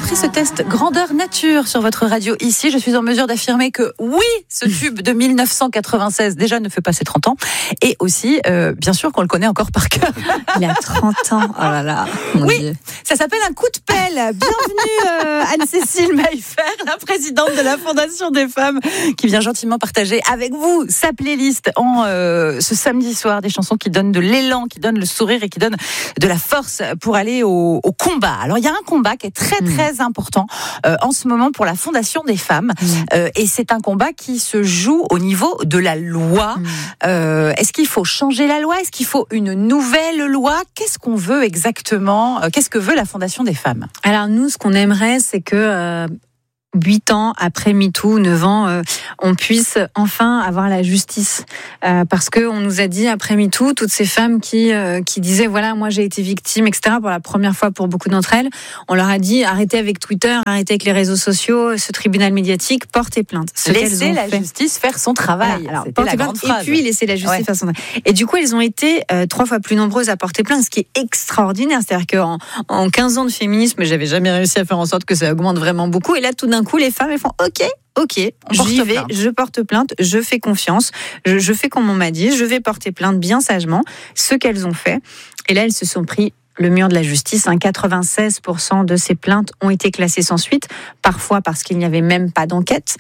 Après ce test grandeur nature sur votre radio ici, je suis en mesure d'affirmer que oui, ce tube de 1996 déjà ne fait pas ses 30 ans. Et aussi, bien sûr qu'on le connaît encore par cœur. Il a 30 ans. Oh là là. Oui, Dieu. Ça s'appelle un coup de pelle. Bienvenue Anne-Cécile Maillefer, la présidente de la Fondation des femmes, qui vient gentiment partager avec vous sa playlist en ce samedi soir, des chansons qui donnent de l'élan, qui donnent le sourire et qui donnent de la force pour aller au combat. Alors il y a un combat qui est très important en ce moment pour la Fondation des femmes et c'est un combat qui se joue au niveau de la loi. Est-ce qu'il faut changer la loi? Est-ce qu'il faut une nouvelle loi? Qu'est-ce qu'on veut exactement? Qu'est-ce que veut la Fondation des femmes? Alors nous, ce qu'on aimerait, c'est que 8 ans après MeToo, 9 ans, on puisse enfin avoir la justice. Parce qu'on nous a dit, après MeToo, toutes ces femmes qui disaient, voilà, moi j'ai été victime, etc., pour la première fois pour beaucoup d'entre elles, on leur a dit, arrêtez avec Twitter, arrêtez avec les réseaux sociaux, ce tribunal médiatique, portez plainte. Laissez la justice faire son travail. Voilà, alors, c'était la grande phrase. Et puis, laissez la justice faire son travail. Et du coup, elles ont été 3 fois plus nombreuses à porter plainte, ce qui est extraordinaire. C'est-à-dire qu'en 15 ans de féminisme, j'avais jamais réussi à faire en sorte que ça augmente vraiment beaucoup. Et là, tout d'un coup, les femmes, elles font OK, j'y vais, je porte plainte, je fais confiance, je fais comme on m'a dit, je vais porter plainte bien sagement, ce qu'elles ont fait. Et là, elles se sont pris le mur de la justice. 96% de ces plaintes ont été classées sans suite, parfois parce qu'il n'y avait même pas d'enquête.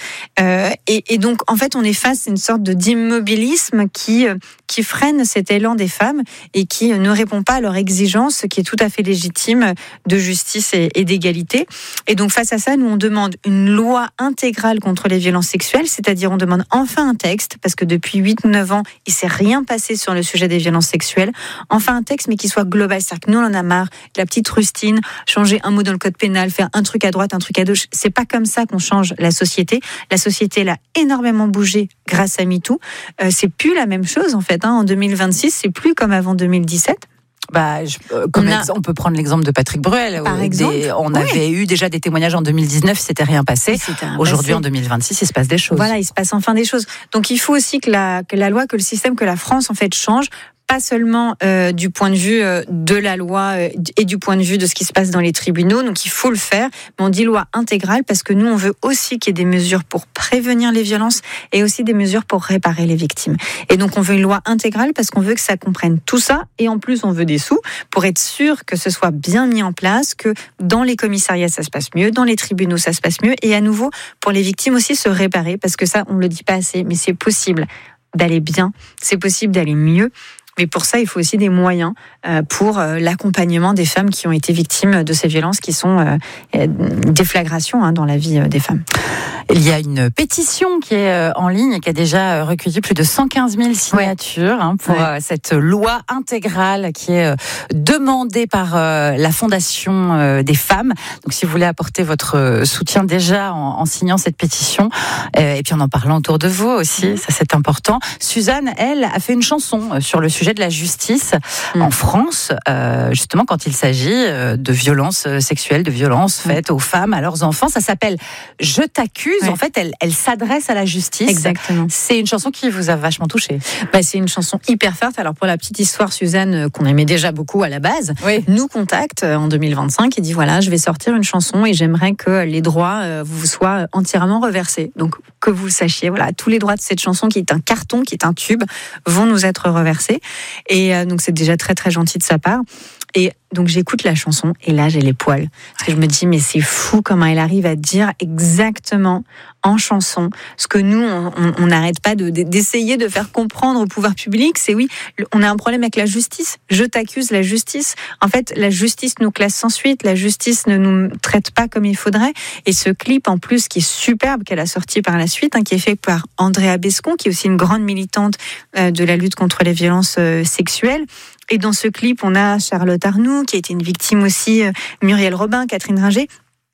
Et donc, en fait, on est face à une sorte d'immobilisme qui freine cet élan des femmes et qui ne répond pas à leurs exigences, qui est tout à fait légitime, de justice et d'égalité. Et donc, face à ça, nous, on demande une loi intégrale contre les violences sexuelles, c'est-à-dire on demande enfin un texte, parce que depuis 8 ou 9 ans, il ne s'est rien passé sur le sujet des violences sexuelles. Enfin un texte, mais qui soit global. C'est-à-dire que nous, on en a marre de la petite rustine, changer un mot dans le code pénal, faire un truc à droite, un truc à gauche. C'est pas comme ça qu'on change la société. La société, elle a énormément bougé grâce à MeToo. C'est plus la même chose, en fait. En 2026, c'est plus comme avant 2017. On peut prendre l'exemple de Patrick Bruel. Par exemple, on avait eu déjà des témoignages en 2019, il s'était rien passé. Aujourd'hui, en 2026, il se passe des choses. Voilà, il se passe enfin des choses. Donc, il faut aussi que la loi, que le système, que la France, en fait, change. Pas seulement du point de vue de la loi et du point de vue de ce qui se passe dans les tribunaux. Donc, il faut le faire. Mais on dit loi intégrale parce que nous, on veut aussi qu'il y ait des mesures pour prévenir les violences et aussi des mesures pour réparer les victimes. Et donc, on veut une loi intégrale parce qu'on veut que ça comprenne tout ça. Et en plus, on veut des sous pour être sûr que ce soit bien mis en place, que dans les commissariats, ça se passe mieux, dans les tribunaux, ça se passe mieux. Et à nouveau, pour les victimes aussi, se réparer. Parce que ça, on ne le dit pas assez, mais c'est possible d'aller bien, c'est possible d'aller mieux. Mais pour ça, il faut aussi des moyens pour l'accompagnement des femmes qui ont été victimes de ces violences qui sont des flagrations dans la vie des femmes. Il y a une pétition qui est en ligne et qui a déjà recueilli plus de 115 000 signatures pour cette loi intégrale qui est demandée par la Fondation des femmes. Donc si vous voulez apporter votre soutien déjà en signant cette pétition et puis en parlant autour de vous aussi, ça c'est important. Suzanne, elle, a fait une chanson sur le sujet de la justice en France, justement quand il s'agit de violences sexuelles, de violences faites aux femmes, à leurs enfants. Ça s'appelle « Je t'accuse ». En fait, elle s'adresse à la justice. Exactement. C'est une chanson qui vous a vachement touché. C'est une chanson hyper forte. Alors pour la petite histoire, Suzanne, qu'on aimait déjà beaucoup à la base, nous contacte en 2025 et dit voilà, je vais sortir une chanson et j'aimerais que les droits vous soient entièrement reversés. Donc que vous le sachiez, voilà, tous les droits de cette chanson qui est un carton, qui est un tube, vont nous être reversés. Et donc c'est déjà très très gentil de sa part. Et donc j'écoute la chanson et là j'ai les poils. Parce que je me dis mais c'est fou comment elle arrive à dire exactement en chanson ce que nous on n'arrête pas d'essayer de faire comprendre au pouvoir public. C'est on a un problème avec la justice. Je t'accuse, la justice. En fait la justice nous classe sans suite. La justice ne nous traite pas comme il faudrait. Et ce clip en plus qui est superbe qu'elle a sorti par la suite, qui est fait par Andrea Bescon, qui est aussi une grande militante de la lutte contre les violences sexuelles. Et dans ce clip, on a Charlotte Arnoux, qui a été une victime aussi, Muriel Robin, Catherine Ringer.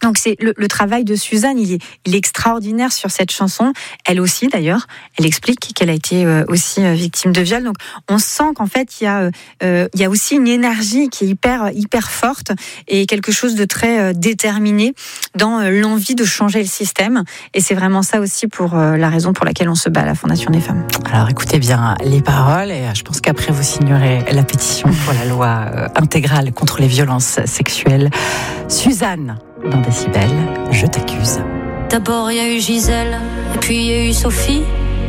Donc c'est le travail de Suzanne, il est extraordinaire sur cette chanson. Elle aussi d'ailleurs, elle explique qu'elle a été aussi victime de viol. Donc on sent qu'en fait il y a aussi une énergie qui est hyper forte et quelque chose de très déterminé dans l'envie de changer le système. Et c'est vraiment ça aussi pour la raison pour laquelle on se bat à la Fondation des femmes. Alors écoutez bien les paroles et je pense qu'après vous signerez la pétition pour la loi intégrale contre les violences sexuelles. Suzanne dans Décibel, je t'accuse. D'abord il y a eu Gisèle, et puis il y a eu Sophie,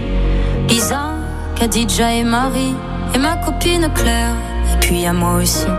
Lisa, Khadija et Marie, et ma copine Claire, et puis il y a moi aussi.